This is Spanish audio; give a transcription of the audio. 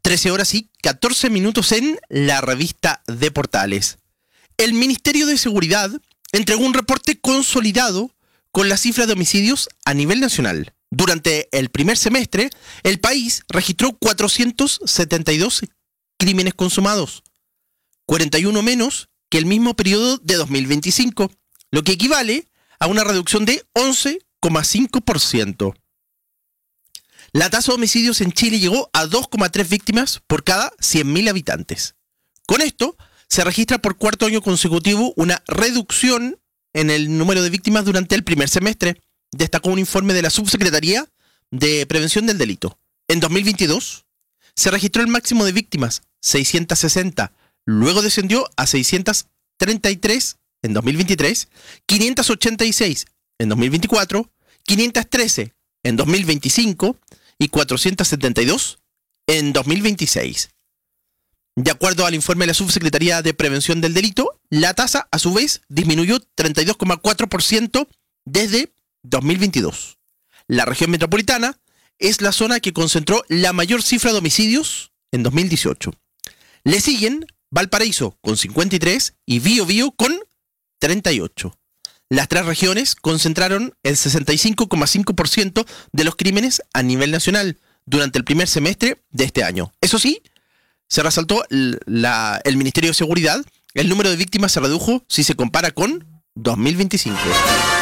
13 horas y 14 minutos en la revista de Portales. El Ministerio de Seguridad entregó un reporte consolidado con la cifra de homicidios a nivel nacional. Durante el primer semestre, el país registró 472 crímenes consumados, 41 menos que el mismo periodo de 2025, lo que equivale a una reducción de 11,5%. La tasa de homicidios en Chile llegó a 2,3 víctimas por cada 100.000 habitantes. Con esto, se registra por cuarto año consecutivo una reducción en el número de víctimas durante el primer semestre, destacó un informe de la Subsecretaría de Prevención del Delito. En 2022, se registró el máximo de víctimas, 660, luego descendió a 633 en 2023, 586 en 2024, 513 en 2025 y 472 en 2026. De acuerdo al informe de la Subsecretaría de Prevención del Delito, la tasa, a su vez, disminuyó 32,4% desde 2022. La región metropolitana es la zona que concentró la mayor cifra de homicidios en 2018. Le siguen Valparaíso con 53 y Biobío con 38. Las tres regiones concentraron el 65,5% de los crímenes a nivel nacional durante el primer semestre de este año. Eso sí, se resaltó el Ministerio de Seguridad, el número de víctimas se redujo si se compara con 2025.